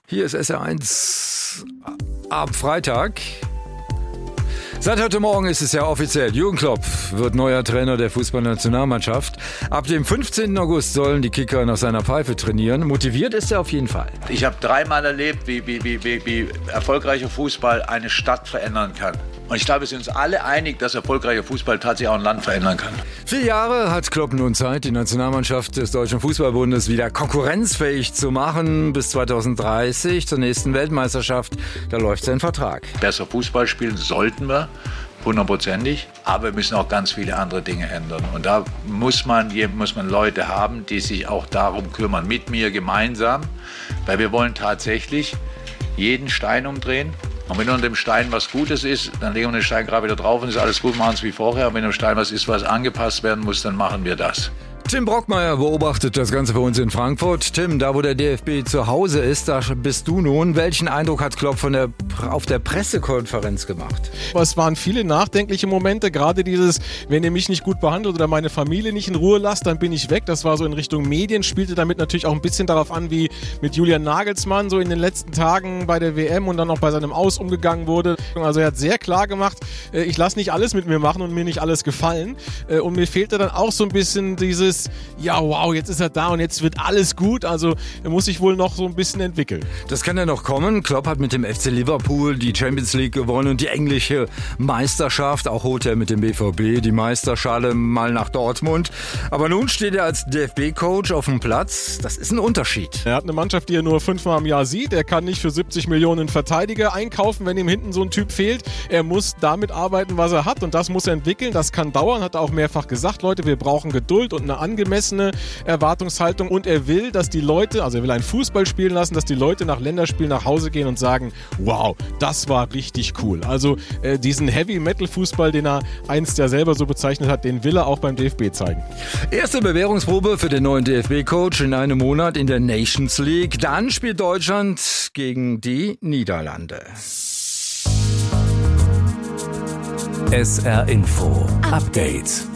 Hier ist SR1 ab Freitag. Seit heute Morgen ist es ja offiziell. Jürgen Klopp wird neuer Trainer der Fußballnationalmannschaft. Ab dem 15. August sollen die Kicker nach seiner Pfeife trainieren. Motiviert ist er auf jeden Fall. Ich habe dreimal erlebt, wie erfolgreicher Fußball eine Stadt verändern kann. Und ich glaube, wir sind uns alle einig, dass erfolgreicher Fußball tatsächlich auch ein Land verändern kann. 4 Jahre hat Klopp nun Zeit, die Nationalmannschaft des Deutschen Fußballbundes wieder konkurrenzfähig zu machen. Bis 2030 zur nächsten Weltmeisterschaft. Da läuft sein Vertrag. Besser Fußball spielen sollten wir, 100%. Aber wir müssen auch ganz viele andere Dinge ändern. Und da muss man Leute haben, die sich auch darum kümmern. Mit mir gemeinsam. Weil wir wollen tatsächlich jeden Stein umdrehen. Und wenn unter dem Stein was Gutes ist, dann legen wir den Stein gerade wieder drauf und ist alles gut, machen es wie vorher. Und wenn unter dem Stein was ist, was angepasst werden muss, dann machen wir das. Tim Brockmeier beobachtet das Ganze für uns in Frankfurt. Tim, da wo der DFB zu Hause ist, da bist du nun. Welchen Eindruck hat Klopp auf der Pressekonferenz gemacht? Es waren viele nachdenkliche Momente, gerade dieses, wenn ihr mich nicht gut behandelt oder meine Familie nicht in Ruhe lasst, dann bin ich weg. Das war so in Richtung Medien, spielte damit natürlich auch ein bisschen darauf an, wie mit Julian Nagelsmann so in den letzten Tagen bei der WM und dann auch bei seinem Aus umgegangen wurde. Also er hat sehr klar gemacht, ich lasse nicht alles mit mir machen und mir nicht alles gefallen. Und mir fehlte dann auch so ein bisschen dieses, ja wow, jetzt ist er da und jetzt wird alles gut. Also er muss sich wohl noch so ein bisschen entwickeln. Das kann ja noch kommen. Klopp hat mit dem FC Liverpool die Champions League gewonnen und die englische Meisterschaft. Auch holt er mit dem BVB die Meisterschale mal nach Dortmund. Aber nun steht er als DFB-Coach auf dem Platz. Das ist ein Unterschied. Er hat eine Mannschaft, die er nur 5-mal im Jahr sieht. Er kann nicht für 70 Millionen Verteidiger einkaufen, wenn ihm hinten so ein Typ fehlt. Er muss damit arbeiten, was er hat und das muss er entwickeln. Das kann dauern, hat er auch mehrfach gesagt. Leute, wir brauchen Geduld und eine angemessene Erwartungshaltung und er will, dass die Leute, also er will einen Fußball spielen lassen, dass die Leute nach Länderspielen nach Hause gehen und sagen, wow, das war richtig cool. Also diesen Heavy-Metal-Fußball, den er einst ja selber so bezeichnet hat, den will er auch beim DFB zeigen. Erste Bewährungsprobe für den neuen DFB-Coach in einem Monat in der Nations League. Dann spielt Deutschland gegen die Niederlande. SR Info Update.